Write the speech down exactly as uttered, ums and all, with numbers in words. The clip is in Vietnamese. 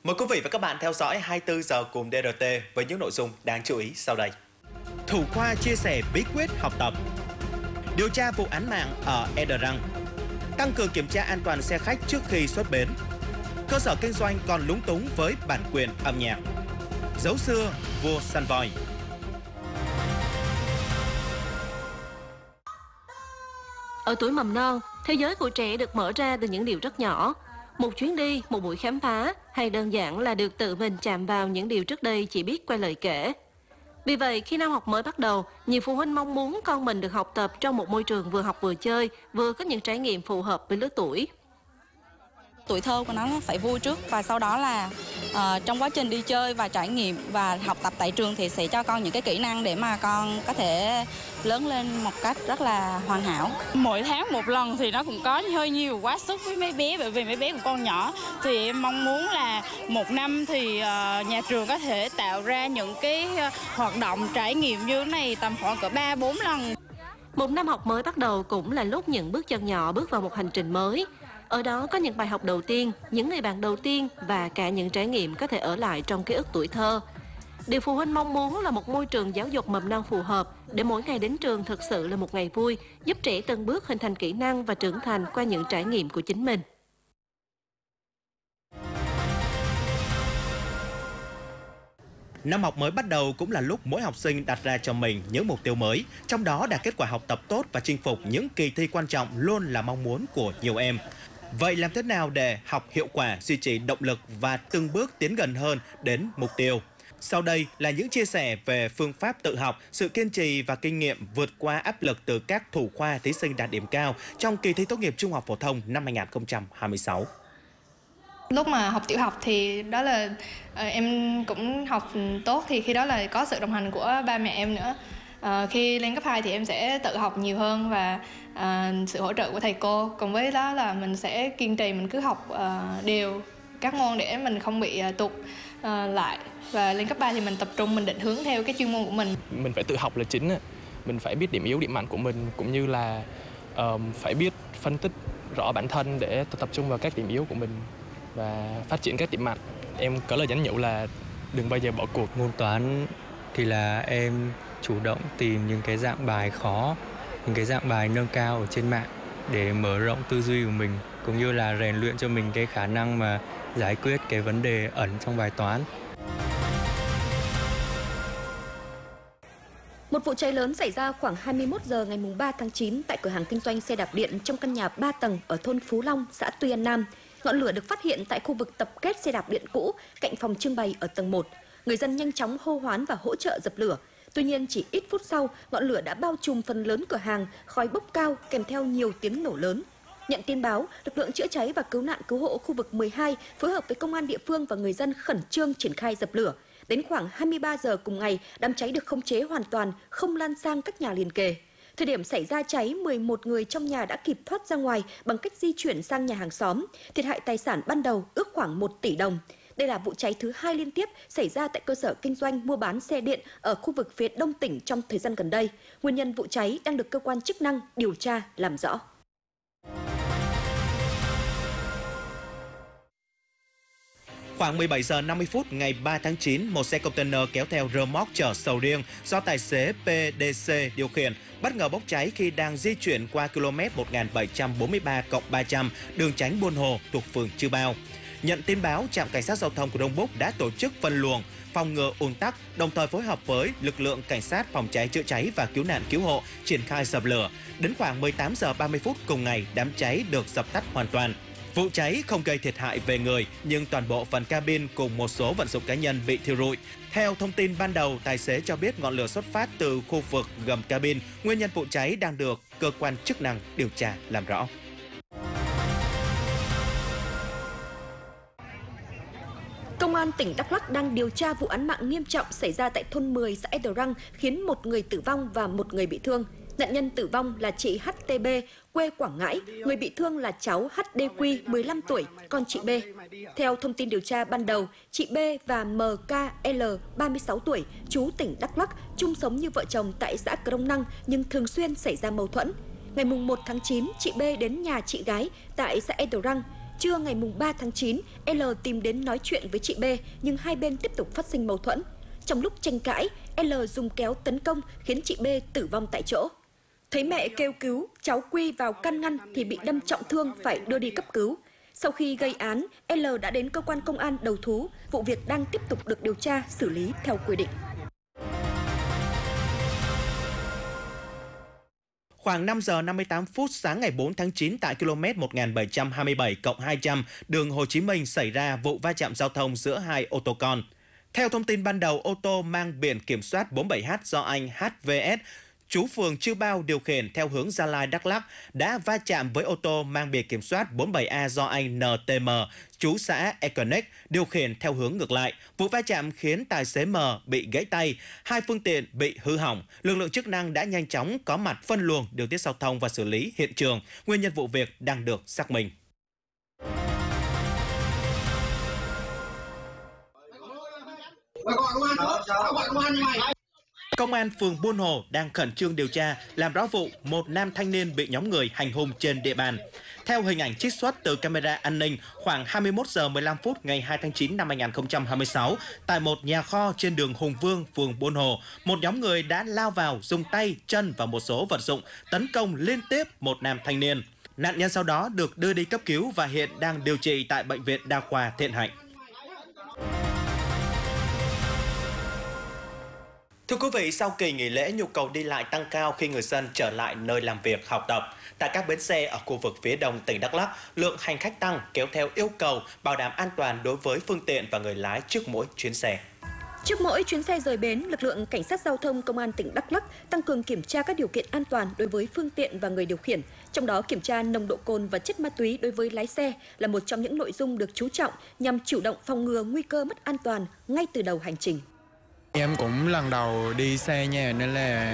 Mời quý vị và các bạn theo dõi hai mươi tư giờ cùng đê rờ tê với những nội dung đáng chú ý sau đây. Thủ khoa chia sẻ bí quyết học tập. Điều tra vụ án mạng ở Edrang. Tăng cường kiểm tra an toàn xe khách trước khi xuất bến. Cơ sở kinh doanh còn lúng túng với bản quyền âm nhạc. Dấu xưa vua săn voi. Ở tuổi mầm non, thế giới của trẻ được mở ra từ những điều rất nhỏ. Một chuyến đi, một buổi khám phá, hay đơn giản là được tự mình chạm vào những điều trước đây chỉ biết qua lời kể. Vì vậy, khi năm học mới bắt đầu, nhiều phụ huynh mong muốn con mình được học tập trong một môi trường vừa học vừa chơi, vừa có những trải nghiệm phù hợp với lứa tuổi. Tuổi thơ của nó phải vui trước và sau đó là uh, trong quá trình đi chơi và trải nghiệm và học tập tại trường thì sẽ cho con những cái kỹ năng để mà con có thể lớn lên một cách rất là hoàn hảo. Mỗi tháng một lần thì nó cũng có hơi nhiều quá sức với mấy bé, bởi vì mấy bé của con nhỏ thì em mong muốn là một năm thì uh, nhà trường có thể tạo ra những cái uh, hoạt động trải nghiệm như thế này tầm khoảng cỡ ba bốn lần. Một năm học mới bắt đầu cũng là lúc những bước chân nhỏ bước vào một hành trình mới. Ở đó có những bài học đầu tiên, những người bạn đầu tiên và cả những trải nghiệm có thể ở lại trong ký ức tuổi thơ. Điều phụ huynh mong muốn là một môi trường giáo dục mầm non phù hợp để mỗi ngày đến trường thực sự là một ngày vui, giúp trẻ từng bước hình thành kỹ năng và trưởng thành qua những trải nghiệm của chính mình. Năm học mới bắt đầu cũng là lúc mỗi học sinh đặt ra cho mình những mục tiêu mới, trong đó đạt kết quả học tập tốt và chinh phục những kỳ thi quan trọng luôn là mong muốn của nhiều em. Vậy làm thế nào để học hiệu quả, duy trì động lực và từng bước tiến gần hơn đến mục tiêu? Sau đây là những chia sẻ về phương pháp tự học, sự kiên trì và kinh nghiệm vượt qua áp lực từ các thủ khoa thí sinh đạt điểm cao trong kỳ thi tốt nghiệp trung học phổ thông năm hai nghìn không trăm hai mươi sáu. Lúc mà học tiểu học thì đó là uh, em cũng học tốt, thì khi đó là có sự đồng hành của ba mẹ em nữa. Uh, khi lên cấp hai thì em sẽ tự học nhiều hơn và uh, sự hỗ trợ của thầy cô. Cùng với đó là mình sẽ kiên trì, mình cứ học uh, đều các môn để mình không bị uh, tụt uh, lại. Và lên cấp ba thì mình tập trung, mình định hướng theo cái chuyên môn của mình. Mình phải tự học là chính, mình phải biết điểm yếu, điểm mạnh của mình, cũng như là uh, phải biết phân tích rõ bản thân để tập trung vào các điểm yếu của mình và phát triển các điểm mạnh. Em có lời nhắn nhủ là đừng bao giờ bỏ cuộc. Môn toán thì là em chủ động tìm những cái dạng bài khó, những cái dạng bài nâng cao ở trên mạng để mở rộng tư duy của mình, cũng như là rèn luyện cho mình cái khả năng mà giải quyết cái vấn đề ẩn trong bài toán. Một vụ cháy lớn xảy ra khoảng hai mươi mốt giờ ngày ba tháng chín tại cửa hàng kinh doanh xe đạp điện trong căn nhà ba tầng ở thôn Phú Long, xã Tuy An Nam. Ngọn lửa được phát hiện tại khu vực tập kết xe đạp điện cũ cạnh phòng trưng bày ở tầng một. Người dân nhanh chóng hô hoán và hỗ trợ dập lửa. Tuy nhiên chỉ ít phút sau, ngọn lửa đã bao trùm phần lớn cửa hàng, khói bốc cao kèm theo nhiều tiếng nổ lớn. Nhận tin báo, lực lượng chữa cháy và cứu nạn cứu hộ khu vực mười hai phối hợp với công an địa phương và người dân khẩn trương triển khai dập lửa. Đến khoảng hai mươi ba giờ cùng ngày, đám cháy được khống chế hoàn toàn, không lan sang các nhà liền kề. Thời điểm xảy ra cháy, mười một người trong nhà đã kịp thoát ra ngoài bằng cách di chuyển sang nhà hàng xóm. Thiệt hại tài sản ban đầu ước khoảng một tỷ đồng. Đây là vụ cháy thứ hai liên tiếp xảy ra tại cơ sở kinh doanh mua bán xe điện ở khu vực phía đông tỉnh trong thời gian gần đây. Nguyên nhân vụ cháy đang được cơ quan chức năng điều tra làm rõ. Khoảng mười bảy giờ năm mươi phút ngày ba tháng chín, một xe container kéo theo rơ moóc chở sầu riêng do tài xế pê đê xê điều khiển bất ngờ bốc cháy khi đang di chuyển qua km một nghìn bảy trăm bốn mươi ba cộng ba trăm đường Chánh Buôn Hồ thuộc phường Chư Bao. Nhận tin báo, trạm cảnh sát giao thông của Đông Búc đã tổ chức phân luồng, phòng ngừa ùn tắc, đồng thời phối hợp với lực lượng cảnh sát phòng cháy chữa cháy và cứu nạn cứu hộ triển khai dập lửa. Đến khoảng mười tám giờ ba mươi phút cùng ngày, đám cháy được dập tắt hoàn toàn. Vụ cháy không gây thiệt hại về người, nhưng toàn bộ phần cabin cùng một số vận dụng cá nhân bị thiêu rụi. Theo thông tin ban đầu, tài xế cho biết ngọn lửa xuất phát từ khu vực gầm cabin. Nguyên nhân vụ cháy đang được cơ quan chức năng điều tra làm rõ. Công an tỉnh Đắk Lắk đang điều tra vụ án mạng nghiêm trọng xảy ra tại thôn mười xã Edrang khiến một người tử vong và một người bị thương. Nạn nhân tử vong là chị hát tê bê, quê Quảng Ngãi, người bị thương là cháu hát đê quy, mười lăm tuổi, con chị B. Theo thông tin điều tra ban đầu, chị B và em ca lờ, ba mươi sáu tuổi, trú tỉnh Đắk Lắk, chung sống như vợ chồng tại xã Crong Năng nhưng thường xuyên xảy ra mâu thuẫn. Ngày một tháng chín, chị B đến nhà chị gái tại xã Edrang. Trưa ngày ba tháng chín, L tìm đến nói chuyện với chị B nhưng hai bên tiếp tục phát sinh mâu thuẫn. Trong lúc tranh cãi, L dùng kéo tấn công khiến chị B tử vong tại chỗ. Thấy mẹ kêu cứu, cháu Quy vào can ngăn thì bị đâm trọng thương phải đưa đi cấp cứu. Sau khi gây án, L đã đến cơ quan công an đầu thú, vụ việc đang tiếp tục được điều tra, xử lý theo quy định. Khoảng năm giờ năm mươi tám phút sáng ngày bốn tháng chín tại km một nghìn bảy trăm hai mươi bảy cộng hai trăm đường Hồ Chí Minh xảy ra vụ va chạm giao thông giữa hai ô tô con. Theo thông tin ban đầu, ô tô mang biển kiểm soát bốn mươi bảy H do anh H V S, trú phường Chư Bao điều khiển theo hướng Gia Lai Đắk Lắk đã va chạm với ô tô mang biển kiểm soát bốn mươi bảy A do anh N T M, trú xã Econex điều khiển theo hướng ngược lại. Vụ va chạm khiến tài xế M bị gãy tay, hai phương tiện bị hư hỏng. Lực lượng chức năng đã nhanh chóng có mặt phân luồng, điều tiết giao thông và xử lý hiện trường. Nguyên nhân vụ việc đang được xác minh. Công an phường Buôn Hồ đang khẩn trương điều tra, làm rõ vụ một nam thanh niên bị nhóm người hành hung trên địa bàn. Theo hình ảnh trích xuất từ camera an ninh, khoảng hai mươi mốt giờ mười lăm phút ngày hai tháng chín năm hai nghìn không trăm hai mươi sáu, tại một nhà kho trên đường Hùng Vương, phường Buôn Hồ, một nhóm người đã lao vào dùng tay, chân và một số vật dụng tấn công liên tiếp một nam thanh niên. Nạn nhân sau đó được đưa đi cấp cứu và hiện đang điều trị tại Bệnh viện Đa khoa Thiện Hạnh. Thưa quý vị, sau kỳ nghỉ lễ, nhu cầu đi lại tăng cao khi người dân trở lại nơi làm việc, học tập. Tại các bến xe ở khu vực phía đông tỉnh Đắk Lắk, lượng hành khách tăng kéo theo yêu cầu bảo đảm an toàn đối với phương tiện và người lái trước mỗi chuyến xe. Trước mỗi chuyến xe rời bến, lực lượng cảnh sát giao thông công an tỉnh Đắk Lắk tăng cường kiểm tra các điều kiện an toàn đối với phương tiện và người điều khiển. Trong đó, kiểm tra nồng độ cồn và chất ma túy đối với lái xe là một trong những nội dung được chú trọng nhằm chủ động phòng ngừa nguy cơ mất an toàn ngay từ đầu hành trình. Em cũng lần đầu đi xe nha, nên là